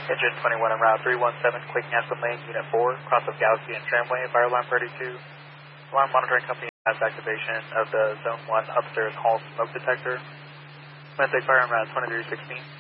Engine 21 on route 317, Quaking Aspen Lane, Unit 4, cross of Galaxy and Tramway, fire alarm 32. Alarm monitoring company has activation of the Zone 1 upstairs hall smoke detector. I'm going to take fire on route 2316.